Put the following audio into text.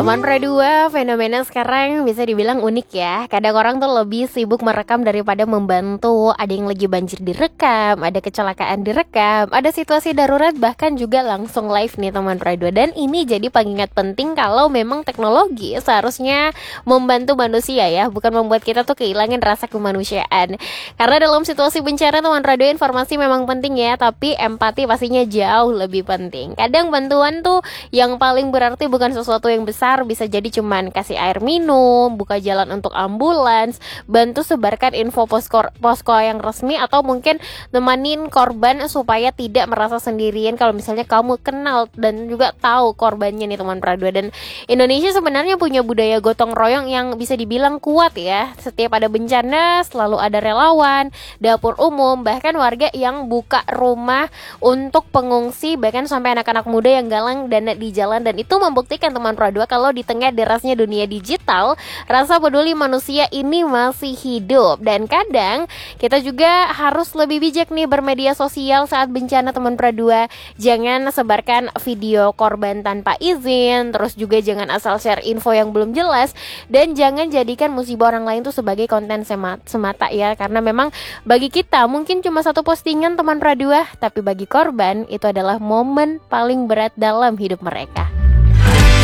Teman Pradua, fenomena sekarang bisa dibilang unik ya. Kadang orang tuh lebih sibuk merekam daripada membantu. Ada yang lagi banjir direkam, ada kecelakaan direkam, ada situasi darurat bahkan juga langsung live nih teman Pradua. Dan ini jadi pengingat penting kalau memang teknologi seharusnya membantu manusia ya, bukan membuat kita tuh kehilangan rasa kemanusiaan. Karena dalam situasi bencana teman Pradua, informasi memang penting ya, tapi empati pastinya jauh lebih penting. Kadang bantuan tuh yang paling berarti bukan sesuatu yang besar, bisa jadi cuman kasih air minum, buka jalan untuk ambulans, bantu sebarkan info posko yang resmi, atau mungkin nemanin korban supaya tidak merasa sendirian kalau misalnya kamu kenal dan juga tahu korbannya nih teman Pradua. Dan Indonesia sebenarnya punya budaya gotong royong yang bisa dibilang kuat ya. Setiap ada bencana selalu ada relawan, dapur umum, bahkan warga yang buka rumah untuk pengungsi, bahkan sampai anak-anak muda yang galang dana di jalan. Dan itu membuktikan teman Pradua kalau di tengah derasnya dunia digital, rasa peduli manusia ini masih hidup. Dan kadang kita juga harus lebih bijak nih bermedia sosial saat bencana teman Pradua. Jangan sebarkan video korban tanpa izin, terus juga jangan asal share info yang belum jelas, dan jangan jadikan musibah orang lain tuh sebagai konten semata ya. Karena memang bagi kita mungkin cuma satu postingan teman Pradua, tapi bagi korban itu adalah momen paling berat dalam hidup mereka.